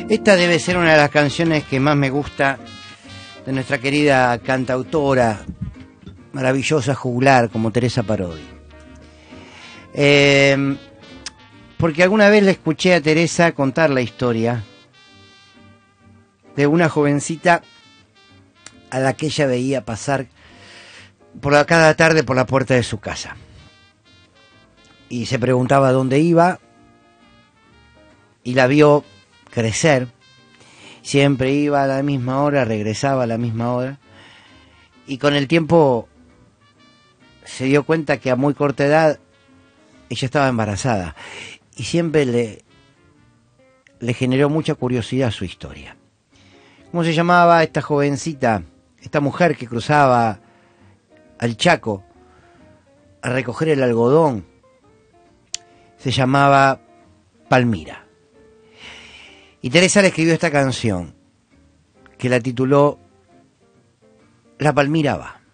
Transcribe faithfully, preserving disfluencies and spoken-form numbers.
Esta debe ser una de las canciones que más me gusta de nuestra querida cantautora, maravillosa juglar como Teresa Parodi. Eh, porque alguna vez le escuché a Teresa contar la historia de una jovencita a la que ella veía pasar por la, cada tarde por la puerta de su casa. Y se preguntaba dónde iba y la vio crecer. Siempre iba a la misma hora, regresaba a la misma hora. Y con el tiempo se dio cuenta que a muy corta edad ella estaba embarazada. Y siempre le, le generó mucha curiosidad su historia. ¿Cómo se llamaba esta jovencita, esta mujer que cruzaba al Chaco a recoger el algodón? Se llamaba Palmira. Y Teresa le escribió esta canción, que la tituló La Palmira va.